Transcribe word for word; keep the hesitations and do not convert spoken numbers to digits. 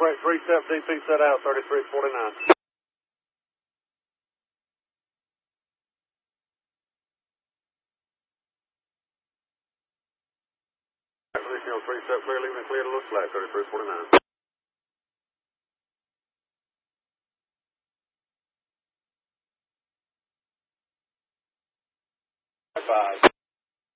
freight three seventeen, feet set out, thirty-three forty-nine. Position on three seven, clear, leaving it clear to look flat, thirty-three forty-nine. Five.